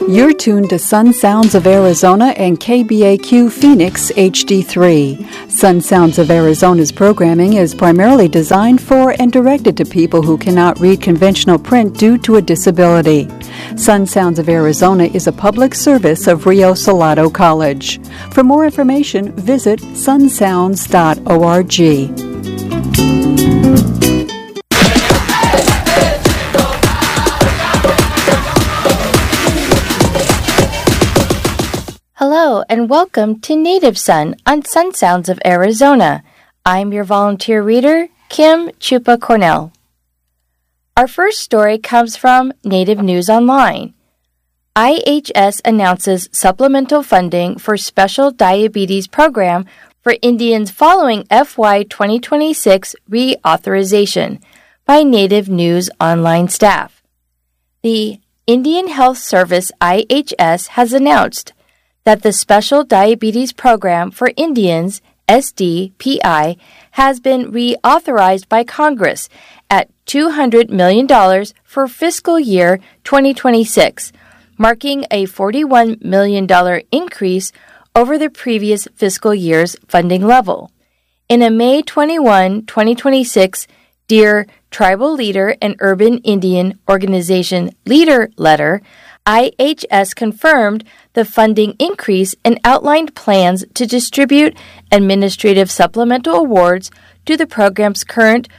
You're tuned to Sun Sounds of Arizona and KBAQ Phoenix HD3. Sun Sounds of Arizona's programming is primarily designed for and directed to people who cannot read conventional print due to a disability. Sun Sounds of Arizona is a public service of Rio Salado College. For more information, visit sunsounds.org. Hello and welcome to Native Sun on Sun Sounds of Arizona. I'm your volunteer reader, Kim Chupa Cornell. Our first story comes from Native News Online. IHS announces supplemental funding for special diabetes program for Indians following FY 2026 reauthorization by Native News Online staff. The Indian Health Service IHS has announced that the Special Diabetes Program for Indians, SDPI, has been reauthorized by Congress at $200 million for fiscal year 2026, marking a $41 million increase over the previous fiscal year's funding level. In a May 21, 2026, Dear Tribal Leader and Urban Indian Organization Leader letter, IHS confirmed the funding increase and outlined plans to distribute administrative supplemental awards to the program's current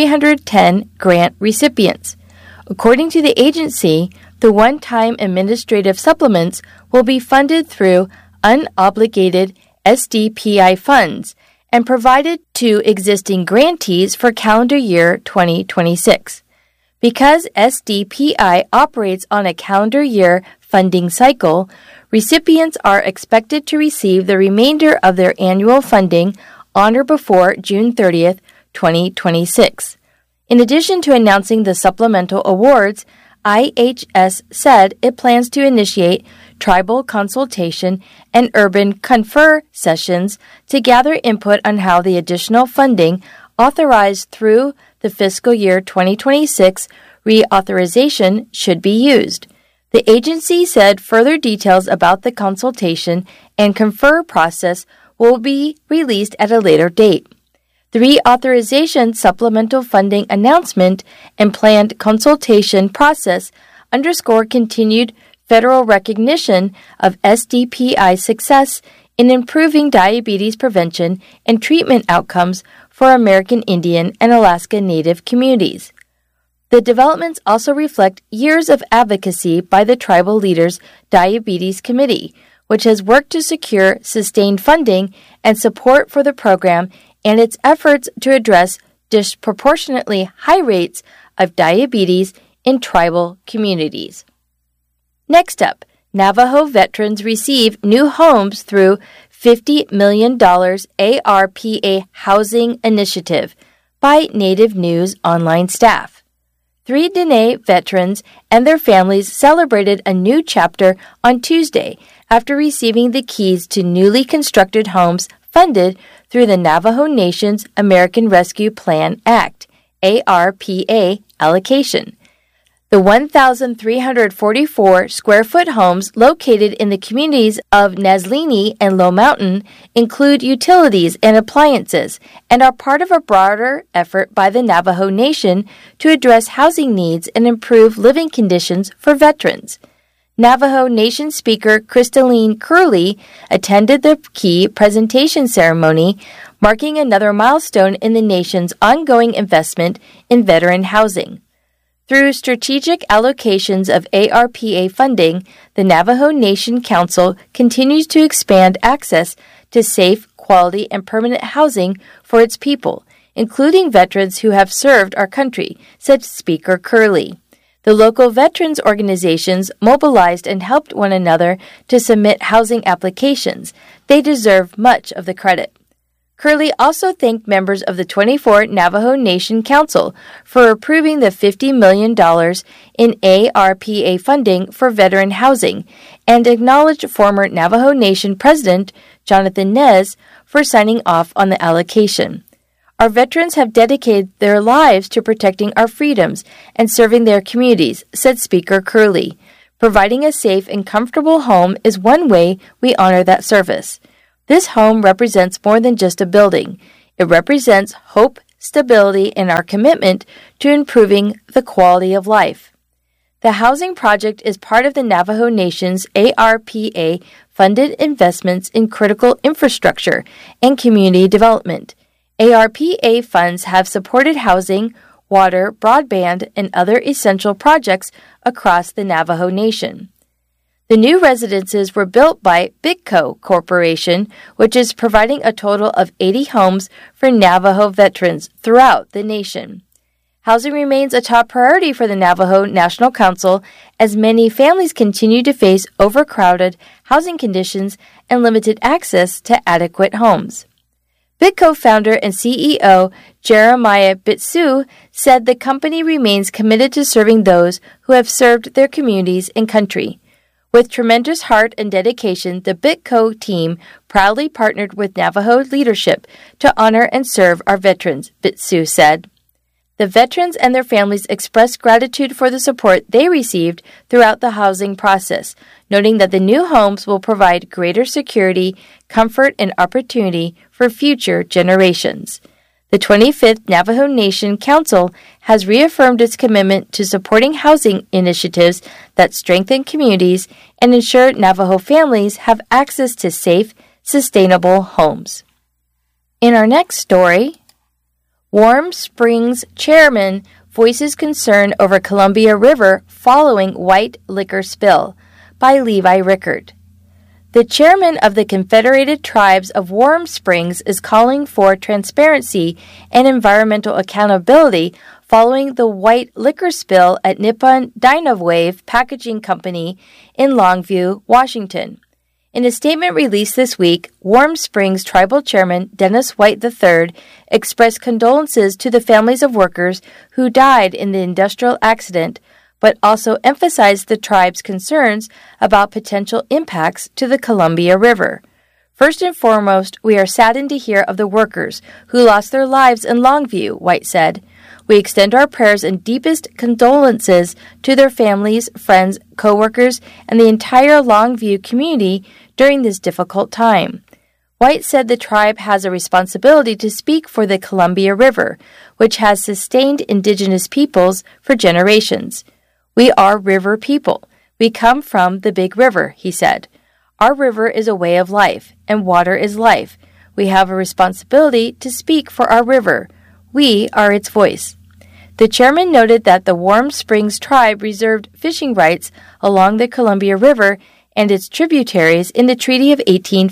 310 grant recipients. According to the agency, the one-time administrative supplements will be funded through unobligated SDPI funds and provided to existing grantees for calendar year 2026. Because SDPI operates on a calendar year funding cycle, recipients are expected to receive the remainder of their annual funding on or before June 30th, 2026. In addition to announcing the supplemental awards, IHS said it plans to initiate tribal consultation and urban confer sessions to gather input on how the additional funding authorized through the fiscal year 2026 reauthorization should be used. The agency said further details about the consultation and confer process will be released at a later date. The reauthorization supplemental funding announcement and planned consultation process underscore continued federal recognition of SDPI's success in improving diabetes prevention and treatment outcomes for American Indian and Alaska Native communities. The developments also reflect years of advocacy by the Tribal Leaders Diabetes Committee, which has worked to secure sustained funding and support for the program and its efforts to address disproportionately high rates of diabetes in tribal communities. Next up, Navajo veterans receive new homes through $50 million ARPA Housing Initiative by Native News Online staff. 3 Dene veterans and their families celebrated a new chapter on Tuesday after receiving the keys to newly constructed homes funded through the Navajo Nation's American Rescue Plan Act, ARPA allocation. The 1,344 square-foot homes located in the communities of Naslini and Low Mountain include utilities and appliances and are part of a broader effort by the Navajo Nation to address housing needs and improve living conditions for veterans. Navajo Nation Speaker Crystalline Curley attended the key presentation ceremony, marking another milestone in the nation's ongoing investment in veteran housing. Through strategic allocations of ARPA funding, the Navajo Nation Council continues to expand access to safe, quality, and permanent housing for its people, including veterans who have served our country, said Speaker Curley. The local veterans organizations mobilized and helped one another to submit housing applications. They deserve much of the credit. Curley also thanked members of the 24 Navajo Nation Council for approving the $50 million in ARPA funding for veteran housing and acknowledged former Navajo Nation President Jonathan Nez for signing off on the allocation. Our veterans have dedicated their lives to protecting our freedoms and serving their communities, said Speaker Curley. Providing a safe and comfortable home is one way we honor that service. This home represents more than just a building. It represents hope, stability, and our commitment to improving the quality of life. The housing project is part of the Navajo Nation's ARPA-funded investments in critical infrastructure and community development. ARPA funds have supported housing, water, broadband, and other essential projects across the Navajo Nation. The new residences were built by BITCO Corporation, which is providing a total of 80 homes for Navajo veterans throughout the nation. Housing remains a top priority for the Navajo National Council as many families continue to face overcrowded housing conditions and limited access to adequate homes. BITCO founder and CEO Jeremiah Bitsu said the company remains committed to serving those who have served their communities and country. With tremendous heart and dedication, the BITCO team proudly partnered with Navajo leadership to honor and serve our veterans, Bitsu said. The veterans and their families expressed gratitude for the support they received throughout the housing process, noting that the new homes will provide greater security, comfort, and opportunity for future generations. The 25th Navajo Nation Council has reaffirmed its commitment to supporting housing initiatives that strengthen communities and ensure Navajo families have access to safe, sustainable homes. In our next story, Warm Springs chairman voices concern over Columbia River following white liquor spill by Levi Rickard. The chairman of the Confederated Tribes of Warm Springs is calling for transparency and environmental accountability following the white liquor spill at Nippon Dynawave Packaging Company in Longview, Washington. In a statement released this week, Warm Springs Tribal Chairman Dennis White III expressed condolences to the families of workers who died in the industrial accident, but also emphasized the tribe's concerns about potential impacts to the Columbia River. First and foremost, we are saddened to hear of the workers who lost their lives in Longview, White said. We extend our prayers and deepest condolences to their families, friends, co-workers, and the entire Longview community during this difficult time. White said the tribe has a responsibility to speak for the Columbia River, which has sustained indigenous peoples for generations. We are river people. We come from the big river, he said. Our river is a way of life, and water is life. We have a responsibility to speak for our river. We are its voice. The chairman noted that the Warm Springs tribe reserved fishing rights along the Columbia River and its tributaries in the Treaty of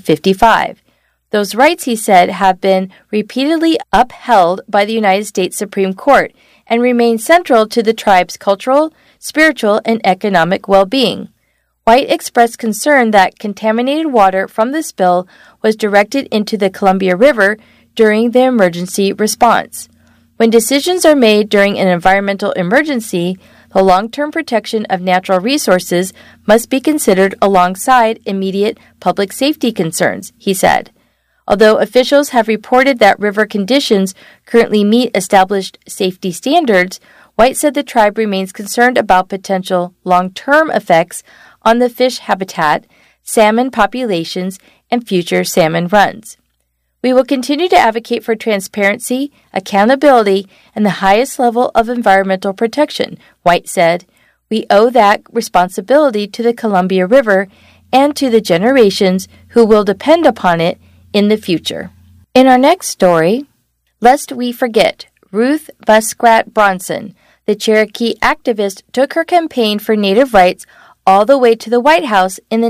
1855. Those rights, he said, have been repeatedly upheld by the United States Supreme Court and remain central to the tribe's cultural, spiritual, and economic well-being. White expressed concern that contaminated water from the spill was directed into the Columbia River during the emergency response. When decisions are made during an environmental emergency, the long-term protection of natural resources must be considered alongside immediate public safety concerns, he said. Although officials have reported that river conditions currently meet established safety standards, White said the tribe remains concerned about potential long-term effects on the fish habitat, salmon populations, and future salmon runs. We will continue to advocate for transparency, accountability, and the highest level of environmental protection, White said. We owe that responsibility to the Columbia River and to the generations who will depend upon it in the future. In our next story, lest we forget, Ruth Muskrat Bronson, the Cherokee activist, took her campaign for Native rights all the way to the White House in the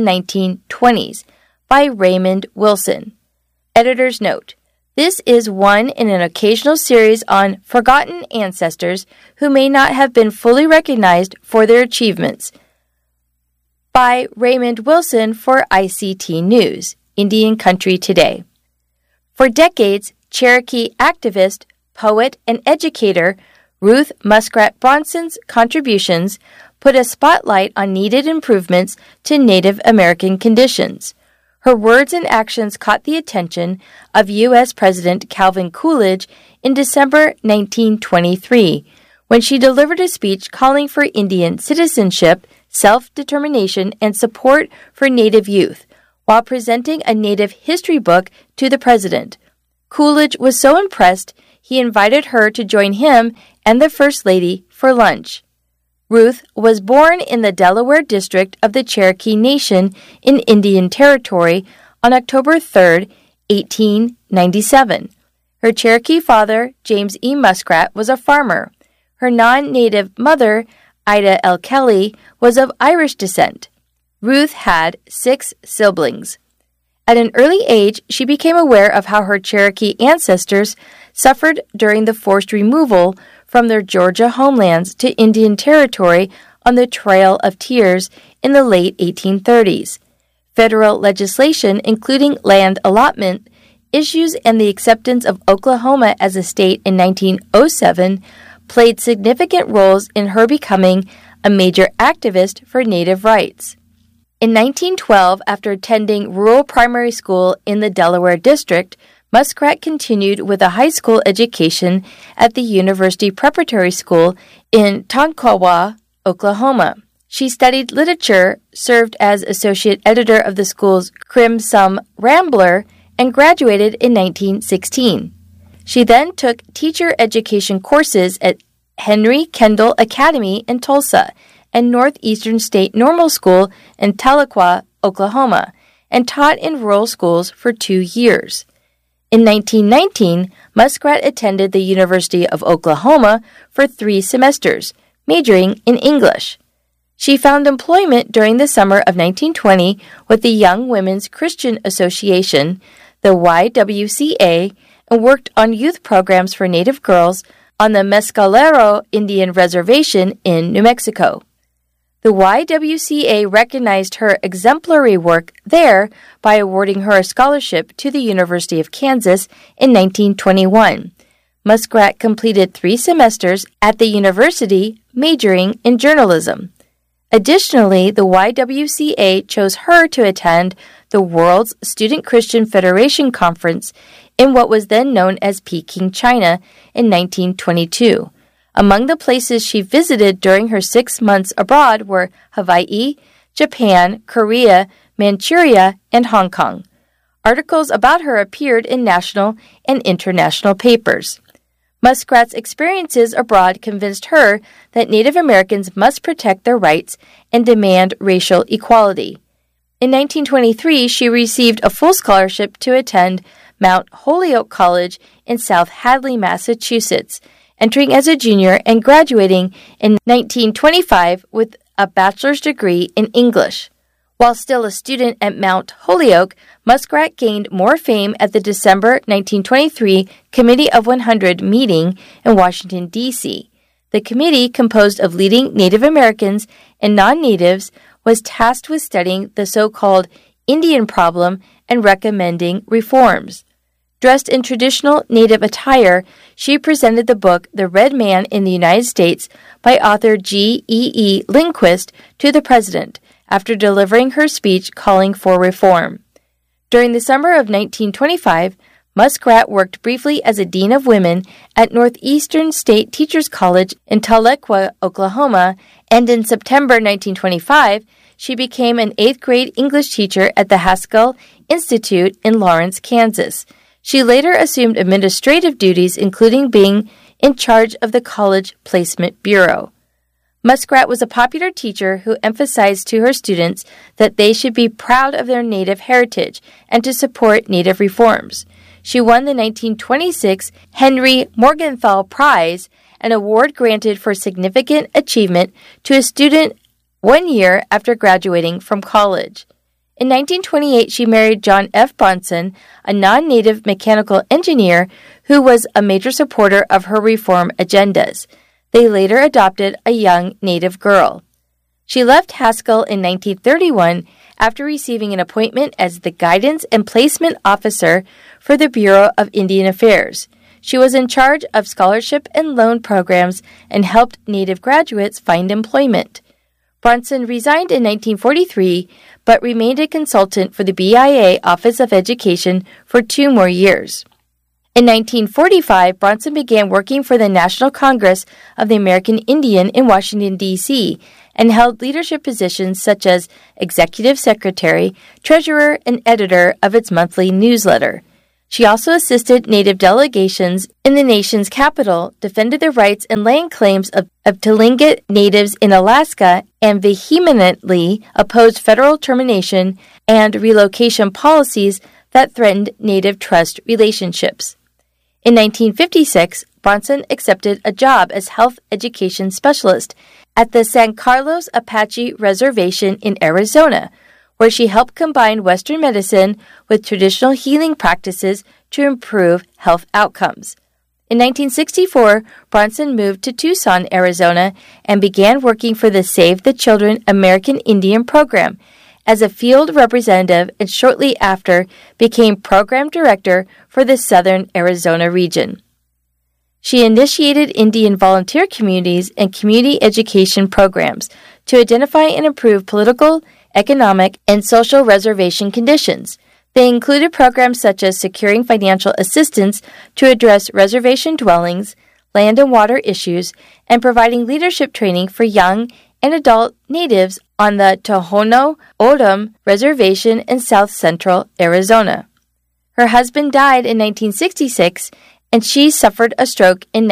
1920s, by Raymond Wilson. Editor's note: this is one in an occasional series on forgotten ancestors who may not have been fully recognized for their achievements. By Raymond Wilson for ICT News, Indian Country Today. For decades, Cherokee activist, poet, and educator Ruth Muskrat Bronson's contributions put a spotlight on needed improvements to Native American conditions. Her words and actions caught the attention of U.S. President Calvin Coolidge in December 1923, when she delivered a speech calling for Indian citizenship, self-determination, and support for Native youth, while presenting a Native history book to the president. Coolidge was so impressed, he invited her to join him and the First Lady for lunch. Ruth was born in the Delaware District of the Cherokee Nation in Indian Territory on October 3, 1897. Her Cherokee father, James E. Muskrat, was a farmer. Her non-native mother, Ida L. Kelly, was of Irish descent. Ruth had 6 siblings. At an early age, she became aware of how her Cherokee ancestors suffered during the forced removal from their Georgia homelands to Indian Territory on the Trail of Tears in the late 1830s. Federal legislation, including land allotment issues and the acceptance of Oklahoma as a state in 1907, played significant roles in her becoming a major activist for Native rights. In 1912, after attending rural primary school in the Delaware District, Muskrat continued with a high school education at the University Preparatory School in Tonkawa, Oklahoma. She studied literature, served as associate editor of the school's Crimson Rambler, and graduated in 1916. She then took teacher education courses at Henry Kendall Academy in Tulsa and Northeastern State Normal School in Tahlequah, Oklahoma, and taught in rural schools for 2 years. In 1919, Muskrat attended the University of Oklahoma for 3 semesters, majoring in English. She found employment during the summer of 1920 with the Young Women's Christian Association, the YWCA, and worked on youth programs for Native girls on the Mescalero Indian Reservation in New Mexico. The YWCA recognized her exemplary work there by awarding her a scholarship to the University of Kansas in 1921. Muskrat completed 3 semesters at the university, majoring in journalism. Additionally, the YWCA chose her to attend the World's Student Christian Federation Conference in what was then known as Peking, China, in 1922. Among the places she visited during her 6 months abroad were Hawaii, Japan, Korea, Manchuria, and Hong Kong. Articles about her appeared in national and international papers. Muskrat's experiences abroad convinced her that Native Americans must protect their rights and demand racial equality. In 1923, she received a full scholarship to attend Mount Holyoke College in South Hadley, Massachusetts, entering as a junior and graduating in 1925 with a bachelor's degree in English. While still a student at Mount Holyoke, Muskrat gained more fame at the December 1923 Committee of 100 meeting in Washington, D.C. The committee, composed of leading Native Americans and non-natives, was tasked with studying the so-called Indian problem and recommending reforms. Dressed in traditional Native attire, she presented the book The Red Man in the United States by author G.E.E. Lindquist to the president after delivering her speech calling for reform. During the summer of 1925, Muskrat worked briefly as a dean of women at Northeastern State Teachers College in Tahlequah, Oklahoma, and in September 1925, she became an 8th grade English teacher at the Haskell Institute in Lawrence, Kansas. She later assumed administrative duties, including being in charge of the College Placement Bureau. Muskrat was a popular teacher who emphasized to her students that they should be proud of their Native heritage and to support Native reforms. She won the 1926 Henry Morgenthau Prize, an award granted for significant achievement to a student 1 year after graduating from college. In 1928, she married John F. Bronson, a non-native mechanical engineer who was a major supporter of her reform agendas. They later adopted a young native girl. She left Haskell in 1931 after receiving an appointment as the Guidance and Placement Officer for the Bureau of Indian Affairs. She was in charge of scholarship and loan programs and helped Native graduates find employment. Bronson resigned in 1943, but remained a consultant for the BIA Office of Education for 2 more years. In 1945, Bronson began working for the National Congress of the American Indian in Washington, D.C., and held leadership positions such as executive secretary, treasurer, and editor of its monthly newsletter. She also assisted Native delegations in the nation's capital, defended the rights and land claims of Tlingit Natives in Alaska, and vehemently opposed federal termination and relocation policies that threatened Native trust relationships. In 1956, Bronson accepted a job as health education specialist at the San Carlos Apache Reservation in Arizona, where she helped combine Western medicine with traditional healing practices to improve health outcomes. In 1964, Bronson moved to Tucson, Arizona, and began working for the Save the Children American Indian Program as a field representative, and shortly after became program director for the Southern Arizona region. She initiated Indian volunteer communities and community education programs to identify and improve political, economic, and social reservation conditions. They included programs such as securing financial assistance to address reservation dwellings, land and water issues, and providing leadership training for young and adult natives on the Tohono O'odham Reservation in south central Arizona. Her husband died in 1966, and she suffered a stroke in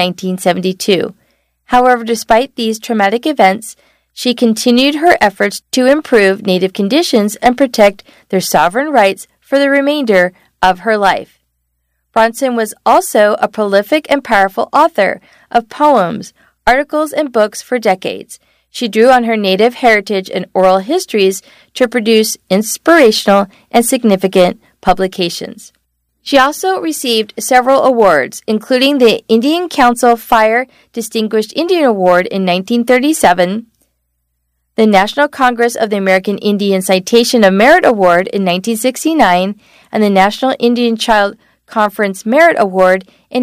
1972. However, despite these traumatic events, she continued her efforts to improve Native conditions and protect their sovereign rights for the remainder of her life. Bronson was also a prolific and powerful author of poems, articles, and books for decades. She drew on her Native heritage and oral histories to produce inspirational and significant publications. She also received several awards, including the Indian Council Fire Distinguished Indian Award in 1937, the National Congress of the American Indian Citation of Merit Award in 1969, and the National Indian Child Conference Merit Award in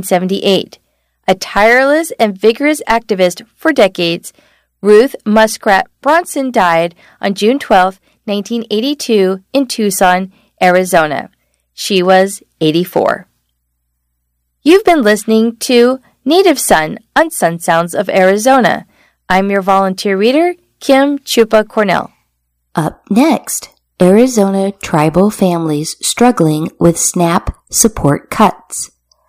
1978. A tireless and vigorous activist for decades, Ruth Muskrat Bronson died on June 12, 1982, in Tucson, Arizona. She was 84. You've been listening to Native Son on Sun Sounds of Arizona. I'm your volunteer reader, Kim Chupa Cornell. Up next, Arizona tribal families struggling with SNAP support cuts.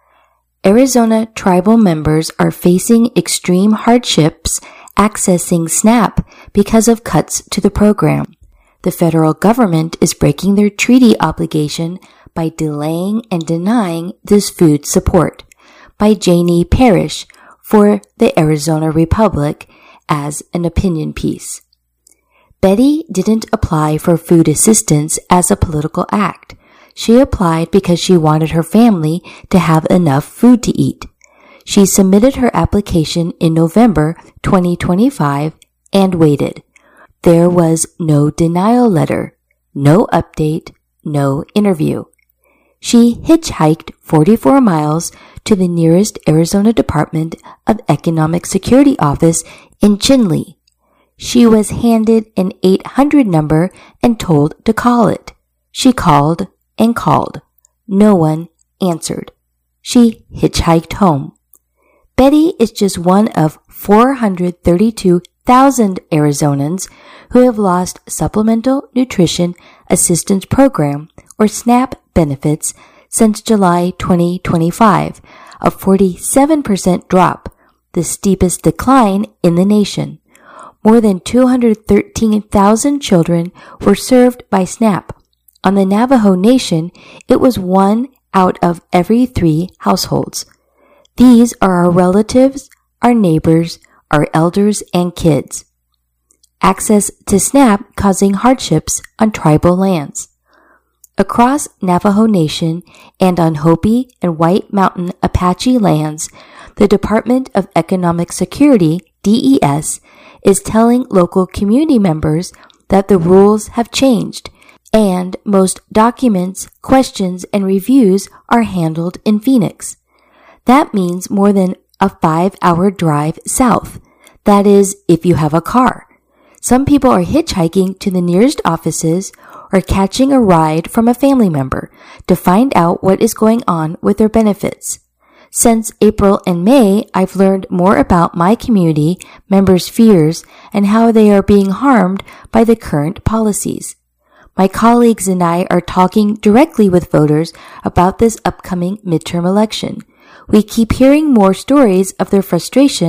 Arizona tribal members are facing extreme hardships accessing SNAP because of cuts to the program. The federal government is breaking their treaty obligation by delaying and denying this food support. By Janie Parrish for the Arizona Republic as an opinion piece. Betty didn't apply for food assistance as a political act. She applied because she wanted her family to have enough food to eat. She submitted her application in November 2025 and waited. There was no denial letter, no update, no interview. She hitchhiked 44 miles to the nearest Arizona Department of Economic Security office in Chinle. She was handed an 800 number and told to call it. She called and called. No one answered. She hitchhiked home. Betty is just one of 432,000 Arizonans who have lost Supplemental Nutrition Assistance Program, or SNAP, benefits since July 2025, a 47% drop, the steepest decline in the nation. More than 213,000 children were served by SNAP. On the Navajo Nation, it was 1 out of every 3 households. These are our relatives, our neighbors, our elders, and kids. Access to SNAP causing hardships on tribal lands. Across Navajo Nation and on Hopi and White Mountain Apache lands, the Department of Economic Security, DES, is telling local community members that the rules have changed and most documents, questions, and reviews are handled in Phoenix. That means more than a 5-hour drive south. That is, if you have a car. Some people are hitchhiking to the nearest offices or catching a ride from a family member to find out what is going on with their benefits. Since April and May, I've learned more about my community members' fears and how they are being harmed by the current policies. My colleagues and I are talking directly with voters about this upcoming midterm election. We keep hearing more stories of their frustration